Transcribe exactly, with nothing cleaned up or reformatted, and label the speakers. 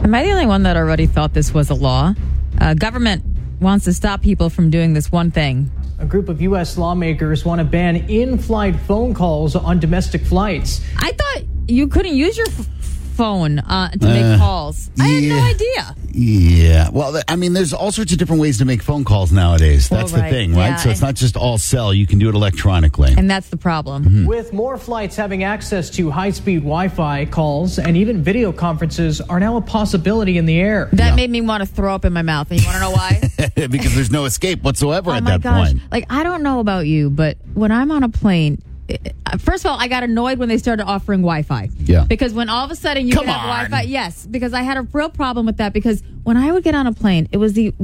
Speaker 1: Am I the only one that already thought this was a law? Uh, government wants to stop people from doing this one thing.
Speaker 2: A group of U S lawmakers want to ban in-flight phone calls on domestic flights.
Speaker 1: I thought you couldn't use your f- phone uh, to make
Speaker 3: Uh,
Speaker 1: calls. I had no
Speaker 3: yeah.
Speaker 1: idea.
Speaker 3: Yeah. Well, th- I mean, there's all sorts of different ways to make phone calls nowadays. That's
Speaker 1: Well,
Speaker 3: the
Speaker 1: right.
Speaker 3: thing, right?
Speaker 1: Yeah,
Speaker 3: So it's
Speaker 1: and-
Speaker 3: not just all cell. You can do it electronically.
Speaker 1: And that's the problem.
Speaker 3: Mm-hmm.
Speaker 2: With more flights having access to high-speed Wi-Fi, calls and even video conferences are now a possibility in the air.
Speaker 1: That made me want to throw up in my mouth. And you want to know why?
Speaker 3: Because there's no escape whatsoever
Speaker 1: Oh
Speaker 3: at
Speaker 1: my
Speaker 3: that
Speaker 1: gosh.
Speaker 3: point.
Speaker 1: Like, I don't know about you, but when I'm on a plane, it- uh, first of all, I got annoyed when they started offering Wi-Fi.
Speaker 3: Yeah.
Speaker 1: Because when all of a sudden you
Speaker 3: Come
Speaker 1: can have
Speaker 3: on.
Speaker 1: Wi-Fi, yes, because I had a real problem with that because when I would get on a plane, it was the